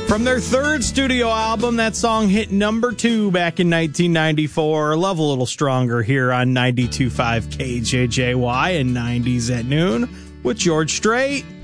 From their third studio album, that song hit number 2 back in 1994. Love a Little Stronger here on 92.5 KJJY and 90s at noon with George Strait.